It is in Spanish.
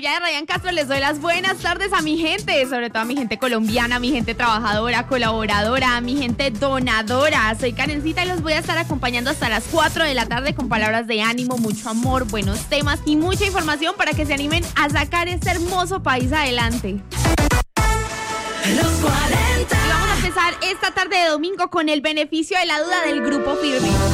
allá de Ryan Castro les doy las buenas tardes a mi gente, sobre todo a mi gente colombiana, a mi gente trabajadora, colaboradora, a mi gente donadora. Soy Karencita y los voy a estar acompañando hasta las 4 de la tarde con palabras de ánimo, mucho amor, buenos temas y mucha información para que se animen a sacar este hermoso país adelante. Los 40. Y vamos a empezar esta tarde de domingo con el beneficio de la duda del Grupo Firme.